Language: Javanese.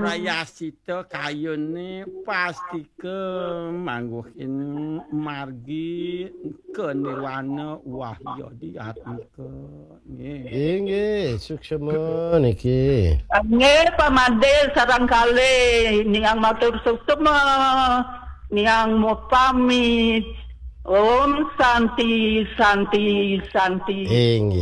prayasita kayune pasti ke mangguhin margi kenirwana wahya di atmika Nggih, suksema niki. Nggih pamade sarang kali niang matur suksema niang mau pamit. Om Santi. Nggih.